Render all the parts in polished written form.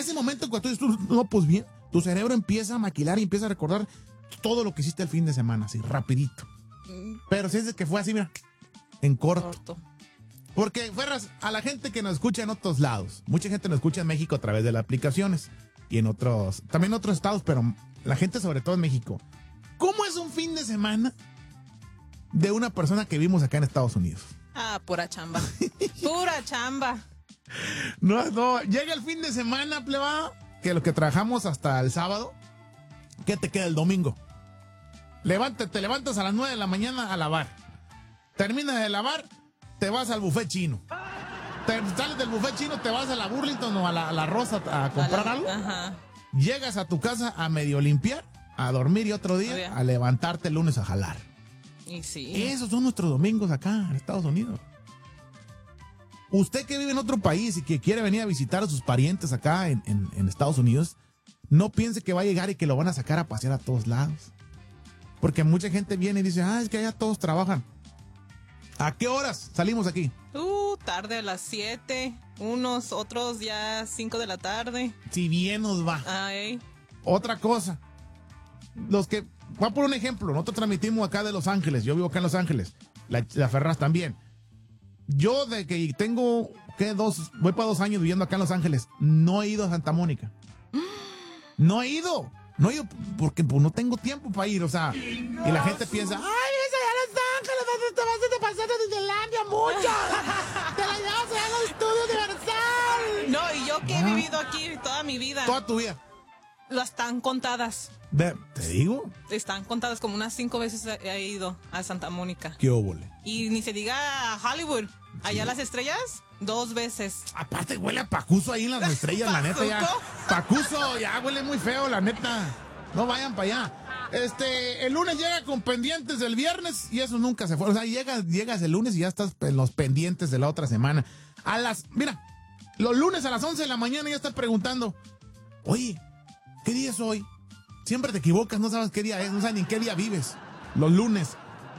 ese momento cuando tú dices, no, pues bien, tu cerebro empieza a maquilar y empieza a recordar todo lo que hiciste el fin de semana, así, rapidito. Pero si es de que fue así, mira, en corto. Porque, Ferras, a la gente que nos escucha en otros lados, mucha gente nos escucha en México a través de las aplicaciones y en otros, también en otros estados, pero la gente sobre todo en México. ¿Cómo es un fin de semana de una persona que vivimos acá en Estados Unidos? Pura chamba. Pura chamba. No, llega el fin de semana, plebada, que lo que trabajamos hasta el sábado, ¿qué te queda el domingo? Te levantas a las 9 de la mañana a lavar. Terminas de lavar, te vas al buffet chino. Sales del buffet chino, te vas a la Burlington o a la Rosa a comprar algo. Ajá. Llegas a tu casa a medio limpiar, a dormir y otro día a levantarte el lunes a jalar. Y sí. Esos son nuestros domingos acá en Estados Unidos. Usted que vive en otro país y que quiere venir a visitar a sus parientes acá en Estados Unidos, no piense que va a llegar y que lo van a sacar a pasear a todos lados. Porque mucha gente viene y dice, es que allá todos trabajan. ¿A qué horas salimos aquí? Tarde a las 7, otros ya 5 de la tarde. Si bien nos va. Ay. Otra cosa. Voy a poner un ejemplo. Nosotros transmitimos acá de Los Ángeles. Yo vivo acá en Los Ángeles. La Ferraz también. Yo de que tengo, voy para 2 años viviendo acá en Los Ángeles, no he ido a Santa Mónica. No he ido porque pues, no tengo tiempo para ir, o sea, y la gente piensa, ¡ay, esa ya Los Ángeles, ¿dónde te vas a pasar de Disneylandia mucho? Te la llevas allá a los estudios de Universal. No, y yo que he vivido aquí toda mi vida. Toda tu vida. Las están contadas. ¿Te digo? Están contadas, como unas 5 veces he ido a Santa Mónica. ¿Qué óvole? Y ni se diga a Hollywood. Allá las estrellas, 2 veces. Aparte huele a pacuso ahí en las estrellas, la neta ya. Pacuso, ya huele muy feo, la neta. No vayan para allá. El lunes llega con pendientes del viernes y eso nunca se fue. O sea, llegas el lunes y ya estás en los pendientes de la otra semana. Mira, los lunes a las 11 de la mañana ya estás preguntando, oye, ¿qué día es hoy? Siempre te equivocas, no sabes qué día es, no sabes ni en qué día vives. Los lunes.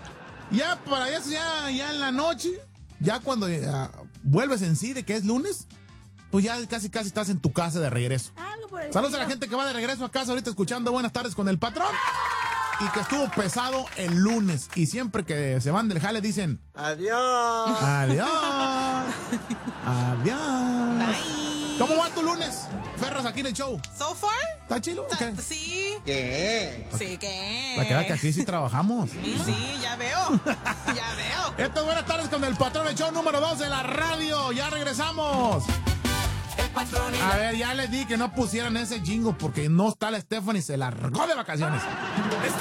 Ya para eso, ya en la noche, ya cuando vuelves en sí de que es lunes, pues ya casi estás en tu casa de regreso. Saludos a la gente que va de regreso a casa ahorita escuchando Buenas Tardes con el Patrón. Y que estuvo pesado el lunes. Y siempre que se van del jale dicen adiós. Adiós. Adiós. Bye. ¿Cómo va tu lunes? Ferras aquí en el show. So far. ¿Está chilo? ¿Qué? Sí. ¿Qué? Sí, ¿qué? La que aquí sí trabajamos. Sí, ya veo. Ya veo. Esto es Buenas Tardes con el Patrón, el show número 2 de la radio. Ya regresamos. A ver, ya les di que no pusieran ese jingo porque no está la Stephanie, se largó de vacaciones.